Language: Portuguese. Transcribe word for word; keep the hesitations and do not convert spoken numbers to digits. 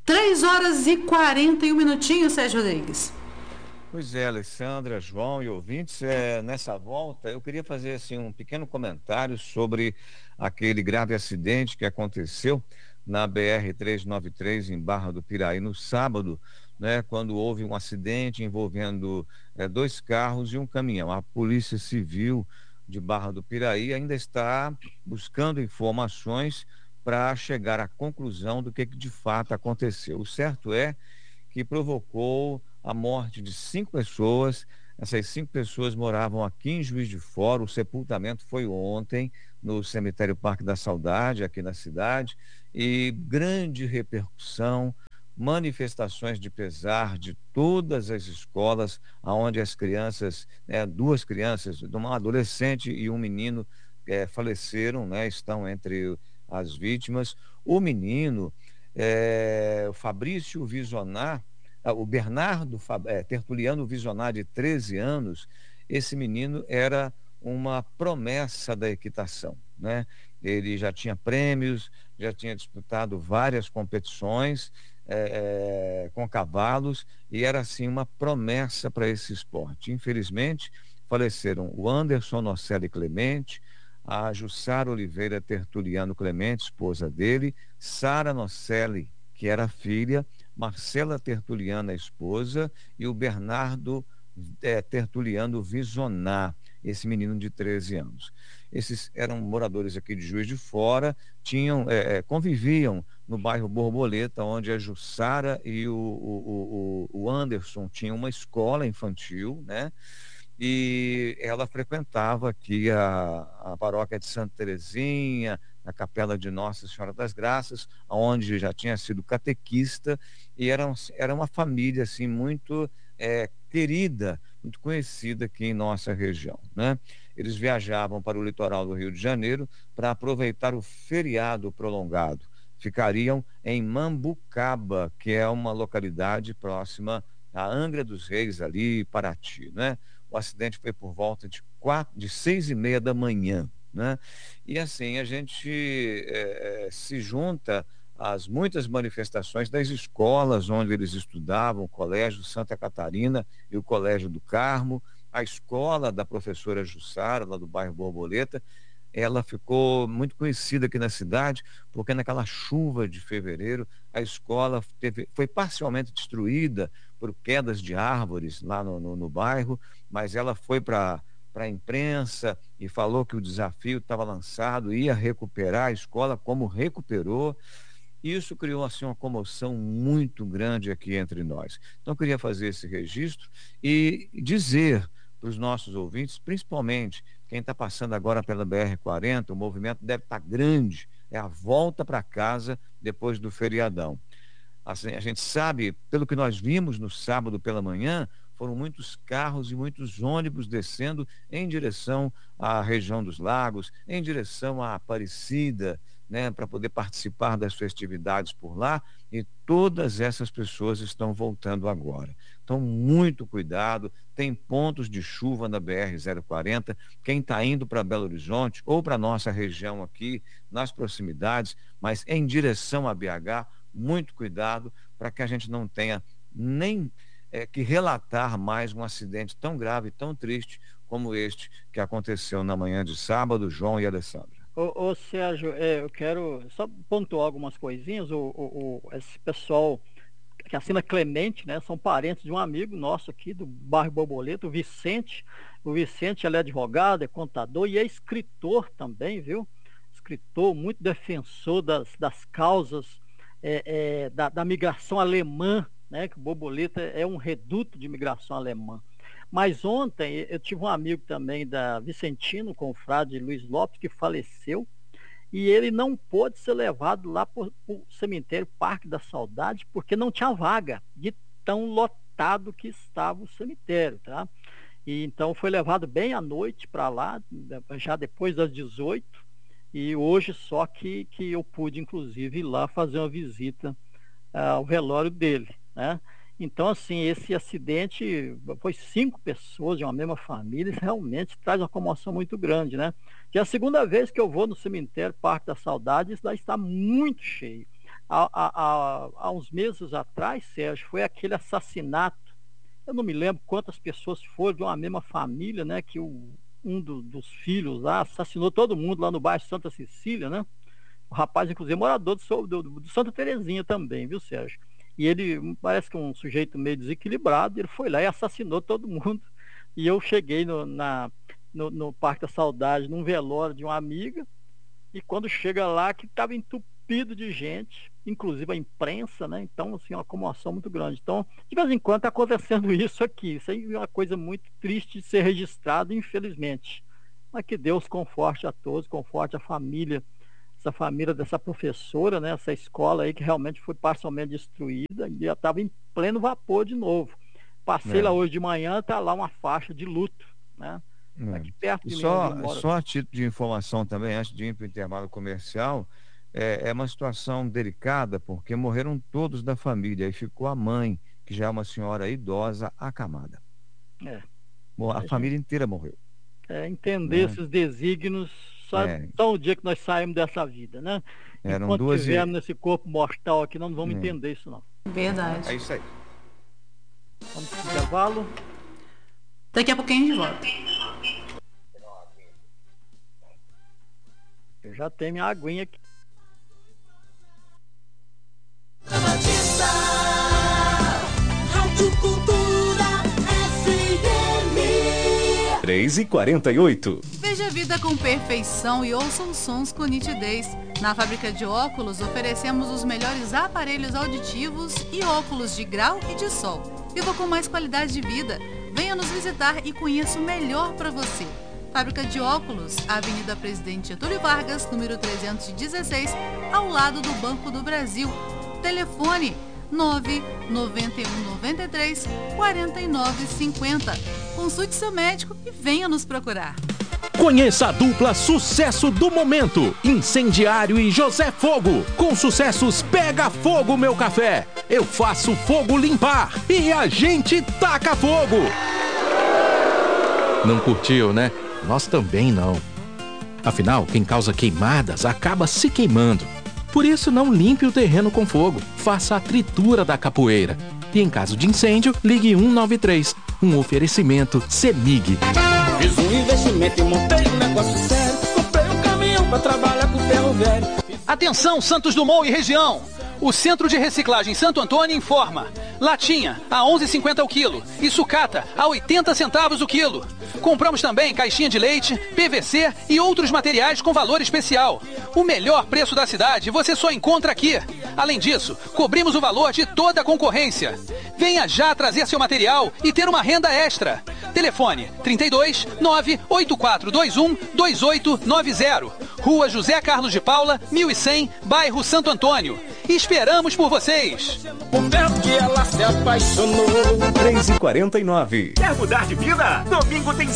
Três horas e quarenta e um minutinhos, Sérgio Rodrigues. Pois é, Alessandra, João e ouvintes, é, nessa volta eu queria fazer assim um pequeno comentário sobre aquele grave acidente que aconteceu na B R trezentos e noventa e três em Barra do Piraí no sábado, né, quando houve um acidente envolvendo é, dois carros e um caminhão. A Polícia Civil de Barra do Piraí ainda está buscando informações para chegar à conclusão do que, que de fato aconteceu. O certo é que provocou a morte de cinco pessoas. Essas cinco pessoas moravam aqui em Juiz de Fora. O sepultamento foi ontem no cemitério Parque da Saudade, aqui na cidade, e grande repercussão, manifestações de pesar de todas as escolas, aonde as crianças, né, duas crianças, uma adolescente e um menino, eh, faleceram, né, estão entre as vítimas. O menino, eh, o Fabrício Visionar, ah, o Bernardo é, Tertuliano Visionar, de treze anos, esse menino era uma promessa da equitação, né? Ele já tinha prêmios, já tinha disputado várias competições é, é, com cavalos e era assim uma promessa para esse esporte. Infelizmente, faleceram o Anderson Nocelli Clemente, a Jussara Oliveira Tertuliano Clemente, esposa dele, Sara Nocelli, que era filha, Marcela Tertuliano, a esposa, e o Bernardo é, Tertuliano Visonar, esse menino de treze anos. Esses eram moradores aqui de Juiz de Fora, tinham, é, conviviam no bairro Borboleta, onde a Jussara e o, o, o, o Anderson tinham uma escola infantil, né? E ela frequentava aqui a, a paróquia de Santa Terezinha, na Capela de Nossa Senhora das Graças, onde já tinha sido catequista, e era, um- era uma família assim muito é, querida, muito conhecida aqui em nossa região, né? Eles viajavam para o litoral do Rio de Janeiro para aproveitar o feriado prolongado. Ficariam em Mambucaba, que é uma localidade próxima a Angra dos Reis, ali, Paraty, né? O acidente foi por volta de quatro, de seis e meia da manhã, né? E assim a gente eh, eh, se junta às muitas manifestações das escolas onde eles estudavam, o Colégio Santa Catarina e o Colégio do Carmo, a escola da professora Jussara, lá do bairro Borboleta. Ela ficou muito conhecida aqui na cidade, porque naquela chuva de fevereiro, a escola teve, foi parcialmente destruída por quedas de árvores lá no, no, no bairro, mas ela foi para para a imprensa e falou que o desafio estava lançado, ia recuperar a escola, como recuperou. Isso criou assim uma comoção muito grande aqui entre nós. Então, eu queria fazer esse registro e dizer para os nossos ouvintes, principalmente quem está passando agora pela B R quarenta, o movimento deve estar grande, é a volta para casa depois do feriadão. Assim, a gente sabe, pelo que nós vimos no sábado pela manhã, foram muitos carros e muitos ônibus descendo em direção à região dos lagos, em direção à Aparecida, né, para poder participar das festividades por lá, e todas essas pessoas estão voltando agora. Então, muito cuidado, tem pontos de chuva na B R zero quarenta, quem está indo para Belo Horizonte ou para nossa região aqui, nas proximidades, mas em direção a B H, muito cuidado para que a gente não tenha nem é, que relatar mais um acidente tão grave, tão triste como este que aconteceu na manhã de sábado, João e Alessandra. Ô, ô Sérgio, é, eu quero só pontuar algumas coisinhas. O, o, o- esse pessoal que assina Clemente, né? São parentes de um amigo nosso aqui do bairro Borboleta, o Vicente. O Vicente, ele é advogado, é contador e é escritor também, viu? Escritor, muito defensor das, das causas é, é, da, da migração alemã, né? Que o Borboleta é um reduto de migração alemã. Mas ontem eu tive um amigo também da Vicentino, com o frade Luiz Lopes, que faleceu, e ele não pôde ser levado lá para o cemitério Parque da Saudade, porque não tinha vaga, de tão lotado que estava o cemitério, tá? E então foi levado bem à noite para lá, já depois das dezoito, e hoje só que, que eu pude, inclusive, ir lá fazer uma visita ah, ao velório dele, né? Então, assim, esse acidente foi cinco pessoas de uma mesma família, isso realmente traz uma comoção muito grande, né? Já é a segunda vez que eu vou no cemitério Parque da Saudade, isso lá está muito cheio. há, há, há uns meses atrás, Sérgio, foi aquele assassinato. Eu não me lembro quantas pessoas foram de uma mesma família, né? Que o, um do, dos filhos lá assassinou todo mundo lá no bairro Santa Cecília, né? O rapaz, inclusive, morador do, do, do Santa Terezinha também, viu, Sérgio? E ele parece que é um sujeito meio desequilibrado, ele foi lá e assassinou todo mundo. E eu cheguei no, na, no, no Parque da Saudade, num velório de uma amiga, e quando chega lá, que estava entupido de gente, inclusive a imprensa, né? Então, assim, uma comoção muito grande. Então, de vez em quando está acontecendo isso aqui. Isso aí é uma coisa muito triste de ser registrado, infelizmente. Mas que Deus conforte a todos, conforte a família, essa família dessa professora, né? Essa escola aí que realmente foi parcialmente destruída e já estava em pleno vapor de novo. Passei é. lá hoje de manhã, está lá uma faixa de luto, né? É. Aqui perto de só, mim. Só a título de informação também, antes de ir para o intervalo comercial, é, é uma situação delicada, porque morreram todos da família, e ficou a mãe, que já é uma senhora idosa, acamada. É. Bom, a é, família inteira morreu. É, entender é. esses desígnios só, é. só o dia que nós saímos dessa vida, né? Eram Enquanto duas estivermos e... nesse corpo mortal aqui, nós não vamos é. entender isso, não. Verdade. É isso aí. Vamos para o intervalo. Daqui a pouquinho a gente volta. Eu já tenho minha aguinha aqui. Rádio Cultura F M. três e quarenta e oito. Veja a vida com perfeição e ouça os sons com nitidez. Na fábrica de óculos, oferecemos os melhores aparelhos auditivos e óculos de grau e de sol. Viva com mais qualidade de vida. Venha nos visitar e conheça o melhor para você. Fábrica de óculos, Avenida Presidente Getúlio Vargas, número trezentos e dezesseis, ao lado do Banco do Brasil. Telefone nove nove um nove três quatro nove cinco zero. Consulte seu médico e venha nos procurar. Conheça a dupla sucesso do momento, Incendiário e José Fogo. Com sucessos Pega Fogo Meu Café, Eu Faço Fogo Limpar e A Gente Taca Fogo. Não curtiu, né? Nós também não. Afinal, quem causa queimadas acaba se queimando. Por isso, não limpe o terreno com fogo. Faça a tritura da capoeira. E em caso de incêndio, ligue um nove três. Um oferecimento CEMIG. Fiz um investimento e montei um negócio sério. Comprei um caminhão pra trabalhar com ferro velho. Atenção, Santos Dumont e região. O Centro de Reciclagem Santo Antônio informa. Latinha a onze reais e cinquenta centavos o quilo e sucata a oitenta centavos o quilo. Compramos também caixinha de leite, P V C e outros materiais com valor especial. O melhor preço da cidade você só encontra aqui. Além disso, cobrimos o valor de toda a concorrência. Venha já trazer seu material e ter uma renda extra. Telefone trinta e dois, nove oito quatro dois um, dois oito nove zero. Rua José Carlos de Paula, mil e cem, bairro Santo Antônio. Esperamos por vocês. Que ela se apaixonou. três e quarenta e nove. Quer mudar de vida? Domingo tem